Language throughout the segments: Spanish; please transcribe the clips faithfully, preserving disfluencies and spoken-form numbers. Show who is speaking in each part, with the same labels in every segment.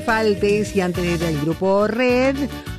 Speaker 1: Faltes y antes del grupo Red,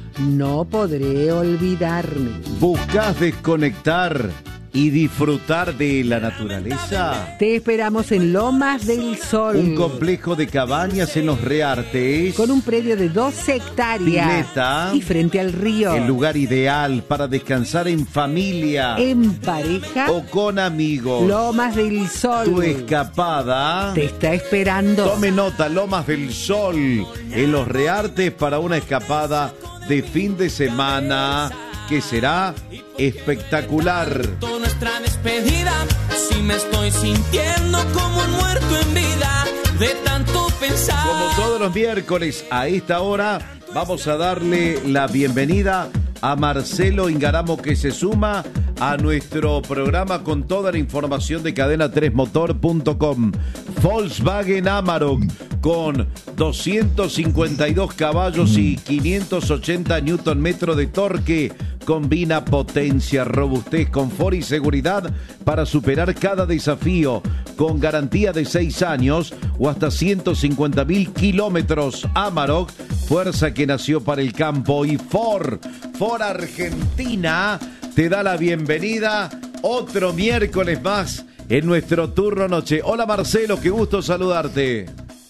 Speaker 1: no podré olvidarme.
Speaker 2: ¿Buscas desconectar y disfrutar de la naturaleza?
Speaker 1: Te esperamos en Lomas del Sol.
Speaker 2: Un complejo de cabañas en los Reartes.
Speaker 1: Con un predio de dos hectáreas.
Speaker 2: Pileta.
Speaker 1: Y frente al río.
Speaker 2: El lugar ideal para descansar en familia.
Speaker 1: En pareja.
Speaker 2: O con amigos.
Speaker 1: Lomas del Sol.
Speaker 2: Tu escapada
Speaker 1: te está esperando.
Speaker 2: Tome nota, Lomas del Sol. En los Reartes para una escapada de fin de semana que será espectacular.
Speaker 3: Nuestra despedida, si me estoy sintiendo como un muerto en vida de tanto pensar.
Speaker 2: Como todos los miércoles a esta hora vamos a darle la bienvenida a Marcelo Ingaramo, que se suma a nuestro programa con toda la información de cadena tres motor punto com. Volkswagen Amarok con doscientos cincuenta y dos caballos y quinientos ochenta newton metros de torque. Combina potencia, robustez, confort y seguridad para superar cada desafío, con garantía de seis años o hasta ciento cincuenta mil kilómetros. Amarok, fuerza que nació para el campo. Y Ford, Ford Argentina, te da la bienvenida otro miércoles más en nuestro turno noche. Hola Marcelo, qué gusto saludarte.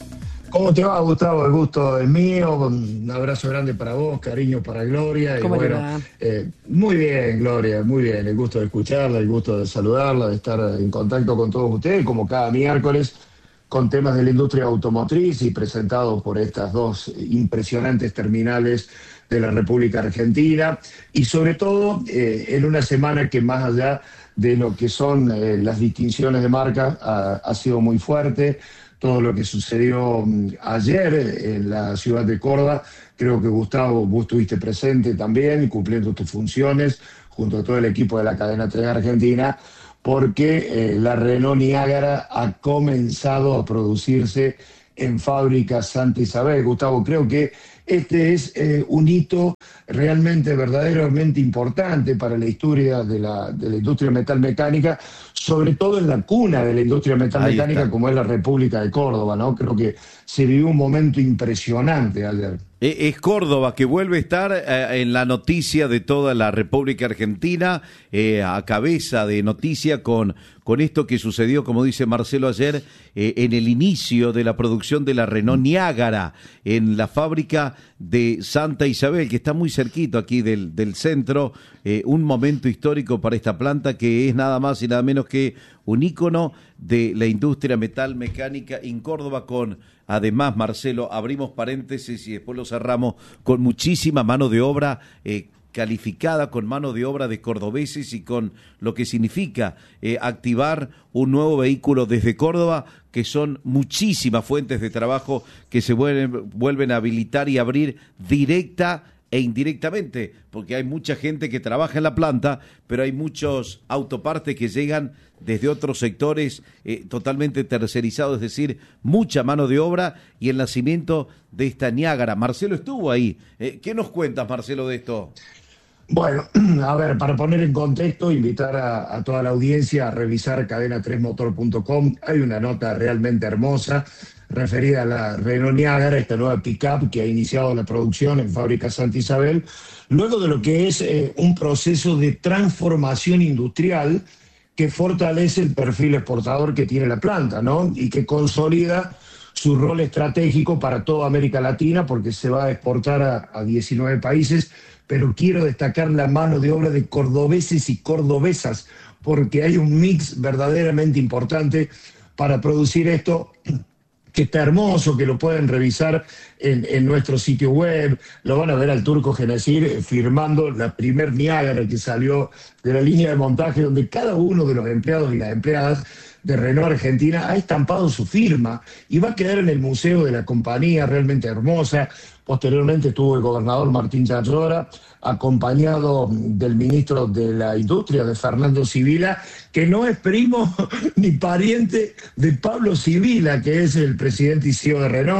Speaker 4: ¿Cómo te va, Gustavo? El gusto es mío. Un abrazo grande para vos, cariño para Gloria. Y bueno, eh, muy bien, Gloria, muy bien. El gusto de escucharla, el gusto de saludarla, de estar en contacto con todos ustedes, como cada miércoles, con temas de la industria automotriz y presentados por estas dos impresionantes terminales de la República Argentina. Y sobre todo, eh, en una semana que más allá de lo que son eh, las distinciones de marca, ha, ha sido muy fuerte. Todo lo que sucedió ayer en la ciudad de Córdoba, creo que Gustavo, vos estuviste presente también, cumpliendo tus funciones, junto a todo el equipo de la cadena tres Argentina, porque eh, la Renault Niágara ha comenzado a producirse en fábrica Santa Isabel. Gustavo, creo que este es eh, un hito realmente, verdaderamente importante para la historia de la, de la industria metalmecánica, sobre todo en la cuna de la industria metalmecánica como es la República de Córdoba, ¿no? Creo que se vivió un momento impresionante ayer.
Speaker 2: Es Córdoba que vuelve a estar eh, en la noticia de toda la República Argentina, eh, a cabeza de noticia con, con esto que sucedió, como dice Marcelo ayer, eh, en el inicio de la producción de la Renault Niágara, en la fábrica de Santa Isabel, que está muy cerquito aquí del, del centro. Eh, un momento histórico para esta planta que es nada más y nada menos que un ícono de la industria metal mecánica en Córdoba, con, además, Marcelo, abrimos paréntesis y después lo cerramos, con muchísima mano de obra eh, calificada, con mano de obra de cordobeses y con lo que significa eh, activar un nuevo vehículo desde Córdoba, que son muchísimas fuentes de trabajo que se vuelven, vuelven a habilitar y abrir directa e indirectamente, porque hay mucha gente que trabaja en la planta, pero hay muchos autopartes que llegan desde otros sectores eh, totalmente tercerizados, es decir, mucha mano de obra y el nacimiento de esta Niágara. Marcelo estuvo ahí. Eh, ¿Qué nos cuentas, Marcelo, de esto?
Speaker 4: Bueno, a ver, para poner en contexto, invitar a, a toda la audiencia a revisar cadena tres motor punto com. Hay una nota realmente hermosa referida a la Renault Niágara, esta nueva pick-up que ha iniciado la producción en fábrica Santa Isabel, luego de lo que es eh, un proceso de transformación industrial que fortalece el perfil exportador que tiene la planta, ¿no? Y que consolida su rol estratégico para toda América Latina, porque se va a exportar a, a diecinueve países, pero quiero destacar la mano de obra de cordobeses y cordobesas, porque hay un mix verdaderamente importante para producir esto, que está hermoso, que lo pueden revisar en, en nuestro sitio web. Lo van a ver al Turco Genesir firmando la primer Niágara que salió de la línea de montaje, donde cada uno de los empleados y las empleadas de Renault Argentina ha estampado su firma y va a quedar en el museo de la compañía, realmente hermosa. Posteriormente estuvo el gobernador Martín Chayora, acompañado del ministro de la Industria, de Fernando Sibila, que no es primo ni pariente de Pablo Sibila, que es el presidente y C E O de Renault,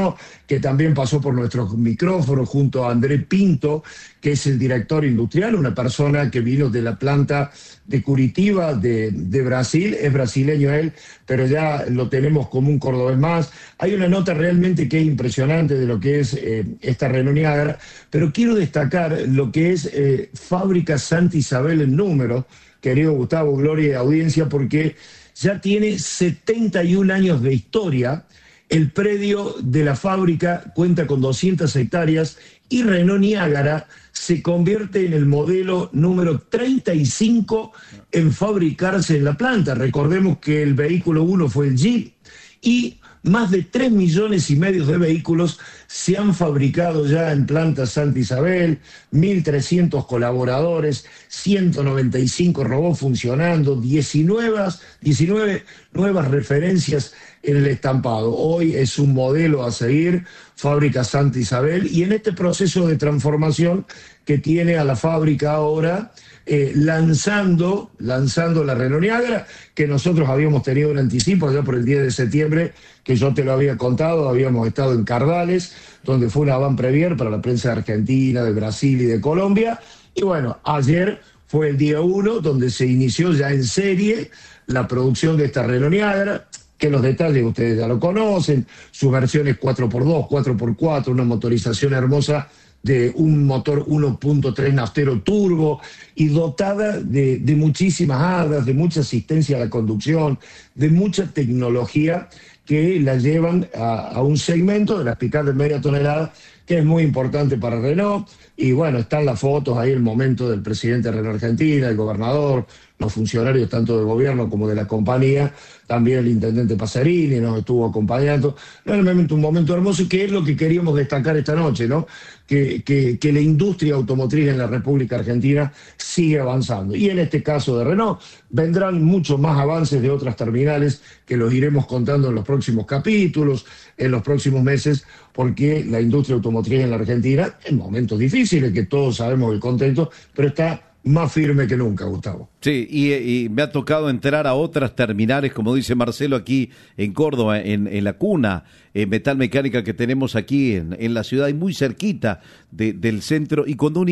Speaker 4: que también pasó por nuestros micrófonos junto a André Pinto, que es el director industrial, una persona que vino de la planta de Curitiba, de, de Brasil, es brasileño él, pero ya lo tenemos como un cordobés más. Hay una nota realmente que es impresionante de lo que es eh, esta Renault Niágara, pero quiero destacar lo que es eh, Fábrica Santa Isabel en número, querido Gustavo, Gloria y audiencia, porque ya tiene setenta y un años de historia. El predio de la fábrica cuenta con doscientas hectáreas y Renault Niágara se convierte en el modelo número treinta y cinco en fabricarse en la planta. Recordemos que el vehículo uno fue el Jeep y más de tres millones y medio de vehículos se han fabricado ya en planta Santa Isabel, mil trescientos colaboradores, ciento noventa y cinco robots funcionando, diecinueve, diecinueve nuevas referencias en el estampado. Hoy es un modelo a seguir, Fábrica Santa Isabel, y en este proceso de transformación que tiene a la fábrica ahora, Eh, lanzando, lanzando la Renault Niágara, que nosotros habíamos tenido un anticipo allá por el diez de septiembre, que yo te lo había contado, habíamos estado en Cardales, donde fue una avant premier para la prensa de Argentina, de Brasil y de Colombia, y bueno, ayer fue el día uno, donde se inició ya en serie la producción de esta Renault Niágara, que los detalles ustedes ya lo conocen, sus versiones cuatro por dos, cuatro por cuatro, una motorización hermosa de un motor uno punto tres naftero turbo y dotada de, de muchísimas hadas, de mucha asistencia a la conducción, de mucha tecnología que la llevan a, a un segmento de las pick-up de media tonelada que es muy importante para Renault. Y bueno, están las fotos ahí, el momento del presidente de Renault Argentina, el gobernador, los funcionarios tanto del gobierno como de la compañía, también el intendente Passerini nos estuvo acompañando. Realmente un momento hermoso, que es lo que queríamos destacar esta noche, ¿no? Que, que, que la industria automotriz en la República Argentina sigue avanzando. Y en este caso de Renault, vendrán muchos más avances de otras terminales que los iremos contando en los próximos capítulos, en los próximos meses, porque la industria automotriz en la Argentina, en momentos difíciles, que todos sabemos el contexto, pero está más firme que nunca, Gustavo.
Speaker 2: Sí, y, y me ha tocado entrar a otras terminales, como dice Marcelo, aquí en Córdoba, en, en la cuna en metal mecánica que tenemos aquí en, en la ciudad y muy cerquita de, del centro, y cuando un